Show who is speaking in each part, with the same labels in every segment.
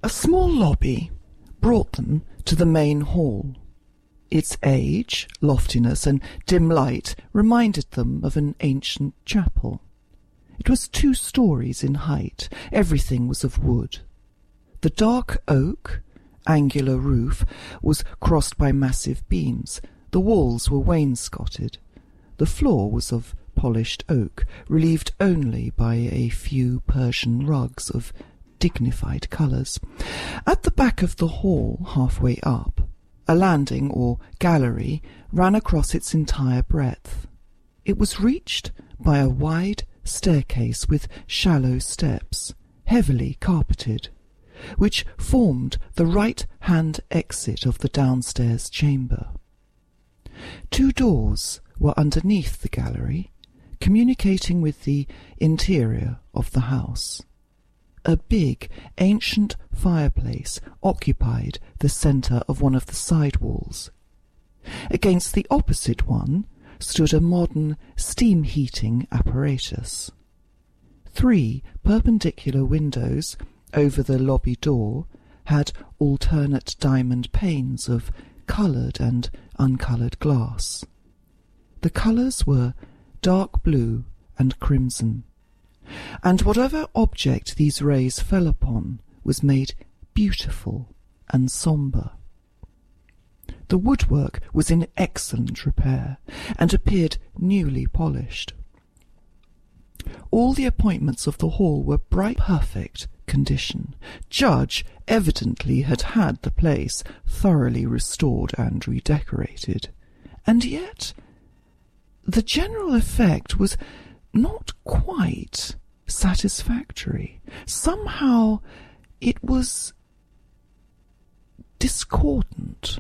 Speaker 1: A small lobby brought them to the main hall. Its age, loftiness, and dim light reminded them of an ancient chapel. It was 2 stories in height. Everything was of wood. The dark oak, angular roof was crossed by massive beams. The walls were wainscoted. The floor was of polished oak, relieved only by a few Persian rugs of dignified colours. At the back of the hall, halfway up, a landing or gallery ran across its entire breadth. It was reached by a wide staircase with shallow steps, heavily carpeted, which formed the right-hand exit of the downstairs chamber. 2 doors were underneath the gallery, communicating with the interior of the house. A big, ancient fireplace occupied the centre of one of the side walls. Against the opposite one stood a modern steam-heating apparatus. 3 perpendicular windows over the lobby door had alternate diamond panes of coloured and uncoloured glass. The colours were dark blue and crimson, and whatever object these rays fell upon was made beautiful and sombre. The woodwork was in excellent repair, and appeared newly polished. All the appointments of the hall were bright, perfect condition. Judge evidently had had the place thoroughly restored and redecorated, and yet the general effect was not quite satisfactory. Somehow it was discordant.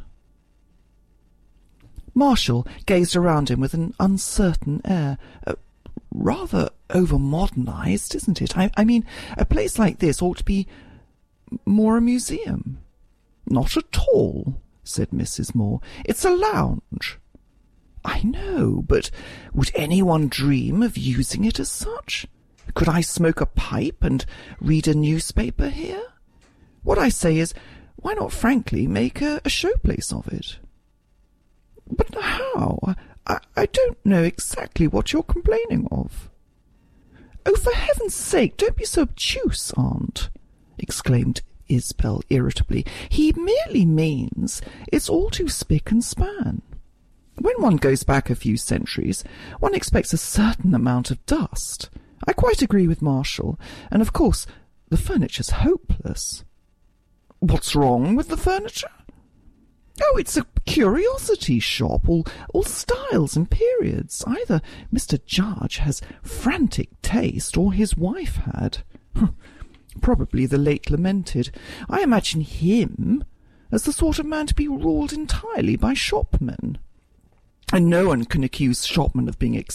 Speaker 1: Marshall gazed around him with an uncertain air. Rather over-modernized, isn't it? I mean, a place like this ought to be more a museum. Not at all, said Mrs. Moore. It's a lounge. I know, but would anyone dream of using it as such? Could I smoke a pipe and read a newspaper here? What I say is, why not frankly make a showplace of it? But how? I don't know exactly what you're complaining of. Oh, for heaven's sake, don't be so obtuse, Aunt, exclaimed Isabel irritably. He merely means it's all too spick and span. When one goes back a few centuries, one expects a certain amount of dust. I quite agree with Marshall, and of course the furniture's hopeless. What's wrong with the furniture? Oh, it's a curiosity shop, all styles and periods. Either Mr. Judge has frantic taste, or his wife had. Probably the late lamented. I imagine him as the sort of man to be ruled entirely by shopmen. And no one can accuse shopmen of being